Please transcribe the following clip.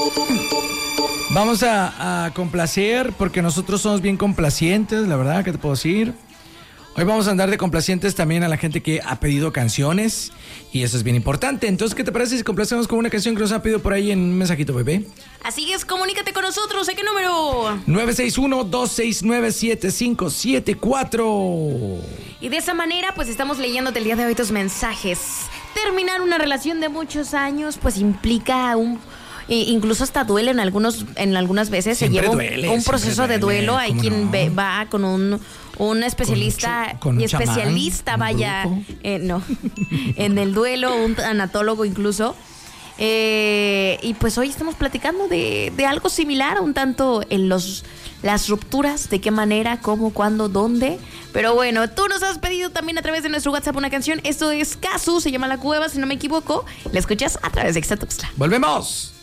Vamos a complacer, porque nosotros somos bien complacientes, la verdad, ¿qué te puedo decir? Hoy vamos a andar de complacientes también a la gente que ha pedido canciones, y eso es bien importante. Entonces, ¿qué te parece si complacemos con una canción que nos han pedido por ahí en un mensajito, bebé? Así es, comunícate con nosotros. ¿A qué número? 961-269-7574. Y de esa manera, pues estamos leyéndote el día de hoy tus mensajes. Terminar una relación de muchos años, pues implica incluso hasta duele en algunas veces. Siempre se lleva duele, un proceso de duelo. Hay quien no? Va con un especialista con un especialista, chamán, vaya, un no, en el duelo, un tanatólogo incluso. Y pues hoy estamos platicando de algo similar, un tanto en las rupturas, de qué manera, cómo, cuándo, dónde. Pero bueno, tú nos has pedido también a través de nuestro WhatsApp una canción. Esto es Casu, se llama La Cueva, si no me equivoco. La escuchas a través de Exa Tuxtla. ¡Volvemos!